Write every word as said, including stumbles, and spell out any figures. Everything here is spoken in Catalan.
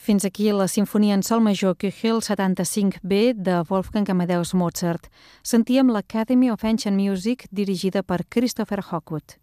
Fins aquí la Simfonia en sol major Köchel setanta-cinc B de Wolfgang Amadeus Mozart. Sentíem l'Academy of Ancient Music dirigida per Christopher Hawkwood.